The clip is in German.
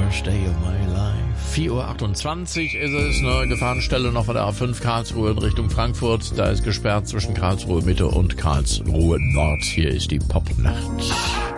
First Day of My Life. 4:28 Uhr ist es, eine Gefahrenstelle noch von der A5 Karlsruhe in Richtung Frankfurt. Da ist gesperrt zwischen Karlsruhe Mitte und Karlsruhe Nord. Hier ist die Popnacht.